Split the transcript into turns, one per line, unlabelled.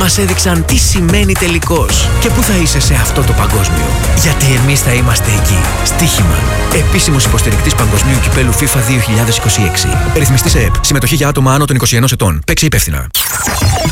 μας έδειξαν τι σημαίνει τελικός και πού θα είσαι σε αυτό το παγκόσμιο. Γιατί εμείς θα είμαστε εκεί. Στοίχημα. Επίσημος υποστηρικτής Παγκοσμίου Κυπέλλου FIFA 2026. Ρυθμιστής ΕΕΠ. Συμμετοχή για άτομα άνω των 21 ετών. Παίξε υπεύθυνα.